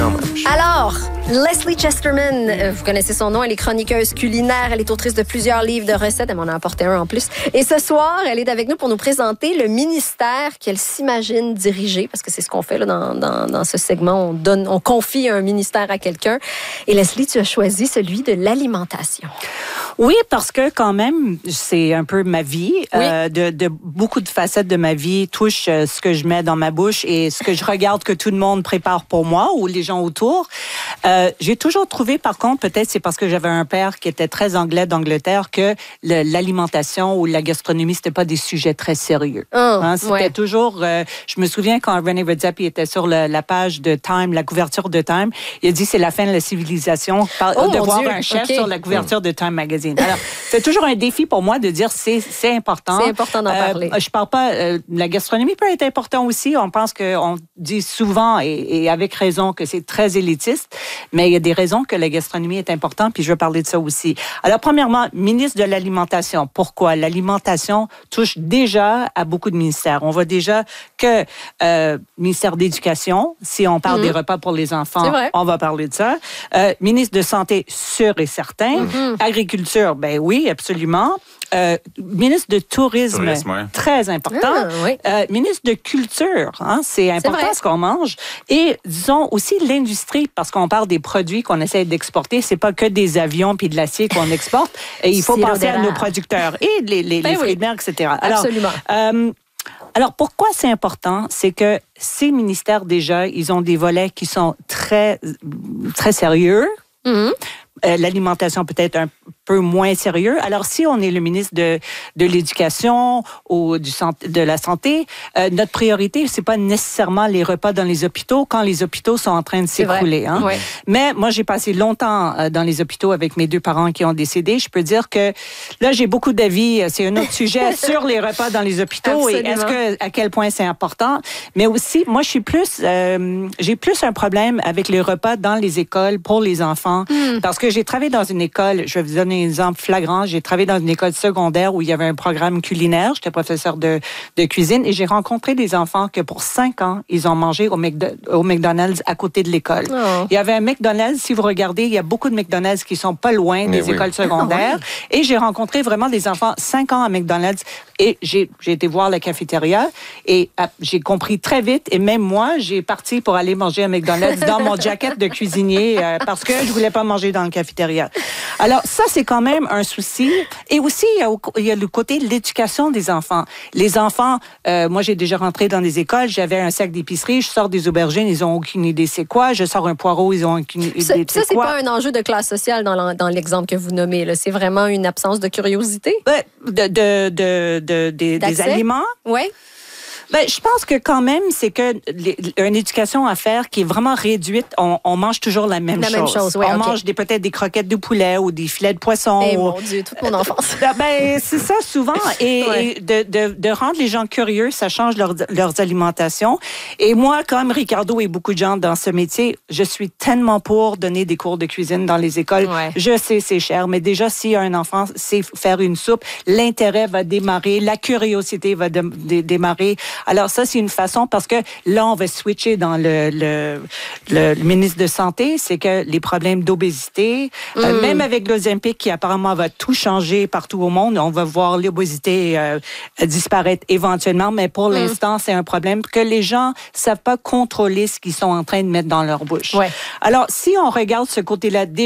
quand même. Alors, Leslie Chesterman, vous connaissez son nom, elle est chroniqueuse culinaire, elle est autrice de plusieurs livres de recettes, elle m'en a apporté un en plus. Et ce soir, elle est avec nous pour nous présenter le ministère qu'elle s'imagine diriger, parce que c'est ce qu'on fait là, dans ce segment, on confie un ministère à quelqu'un. Et Leslie, tu as choisi celui de l'alimentation. Oui, parce que quand même, c'est un peu ma vie. Oui. De beaucoup de facettes de ma vie touchent ce que je mets dans ma bouche et ce que je regarde que tout le monde prépare pour moi ou les gens autour. J'ai toujours trouvé, par contre, peut-être c'est parce que j'avais un père qui était très anglais d'Angleterre, que l'alimentation ou la gastronomie, c'était pas des sujets très sérieux. C'était toujours... je me souviens quand René Redzepi était sur la page de Time, la couverture de Time, il a dit c'est la fin de la civilisation de voir un chef sur la couverture de Time Magazine. Alors, c'est toujours un défi pour moi de dire c'est important. C'est important d'en parler. Je parle pas... la gastronomie peut être important aussi. On pense qu'on dit souvent, et avec raison, que c'est très élitiste, mais il y a des raisons que la gastronomie est importante, puis je vais parler de ça aussi. Alors, premièrement, ministre de l'Alimentation. Pourquoi? L'alimentation touche déjà à beaucoup de ministères. On voit déjà que ministère d'Éducation, si on parle des repas pour les enfants, on va parler de ça. Ministre de Santé, sûr et certain. Agriculture, ben oui, absolument. Ministre de Tourisme, très important. Ministre de Culture, c'est important ce qu'on mange. Et disons aussi l'industrie, parce qu'on parle des produits qu'on essaie d'exporter, c'est pas que des avions puis de l'acier qu'on exporte. Et il faut penser à nos producteurs et les fruits de mer, etc. Alors, pourquoi c'est important? C'est que ces ministères, déjà, ils ont des volets qui sont très, très sérieux. L'alimentation peut-être un peu moins sérieux. Alors, si on est le ministre de l'Éducation ou de la Santé, notre priorité, c'est pas nécessairement les repas dans les hôpitaux quand les hôpitaux sont en train de s'écrouler. Mais moi, j'ai passé longtemps dans les hôpitaux avec mes deux parents qui ont décédé. Je peux dire que là, j'ai beaucoup d'avis. C'est un autre sujet sur les repas dans les hôpitaux. Absolument. Et à quel point c'est important. Mais aussi, moi, j'ai plus un problème avec les repas dans les écoles pour les enfants. Parce que j'ai travaillé dans une école, je vais vous donner un exemple flagrant, j'ai travaillé dans une école secondaire où il y avait un programme culinaire, j'étais professeur de cuisine et j'ai rencontré des enfants que pour 5 ans, ils ont mangé au McDonald's à côté de l'école. Il y avait un McDonald's, si vous regardez, il y a beaucoup de McDonald's qui sont pas loin des écoles secondaires et j'ai rencontré vraiment des enfants 5 ans à McDonald's et j'ai été voir la cafétéria et j'ai compris très vite et même moi, j'ai parti pour aller manger à McDonald's dans mon jacket de cuisinier parce que je voulais pas manger dans le cafétéria. Alors, ça, c'est quand même un souci. Et aussi, il y a le côté de l'éducation des enfants. Les enfants, moi, j'ai déjà rentré dans des écoles, j'avais un sac d'épicerie, je sors des aubergines, ils ont aucune idée c'est quoi. Je sors un poireau, ils ont aucune idée c'est quoi. Ça, c'est pas un enjeu de classe sociale dans l'exemple que vous nommez. Là. C'est vraiment une absence de curiosité? Des aliments? Oui. Ben, je pense que quand même, c'est que une éducation à faire qui est vraiment réduite, on mange toujours la même chose. On mange peut-être des croquettes de poulet ou des filets de poisson. Mon Dieu, toute mon enfance. Ben, c'est ça souvent. Et de rendre les gens curieux, ça change leurs alimentations. Et moi, comme Ricardo et beaucoup de gens dans ce métier, je suis tellement pour donner des cours de cuisine dans les écoles. Je sais, c'est cher, mais déjà, si un enfant sait faire une soupe, l'intérêt va démarrer, la curiosité va démarrer. Alors ça, c'est une façon, parce que là, on va switcher dans le ministre de Santé, c'est que les problèmes d'obésité, même avec l'Ozempic qui apparemment va tout changer partout au monde, on va voir l'obésité disparaître éventuellement, mais pour l'instant, c'est un problème que les gens savent pas contrôler ce qu'ils sont en train de mettre dans leur bouche. Alors, si on regarde ce côté-là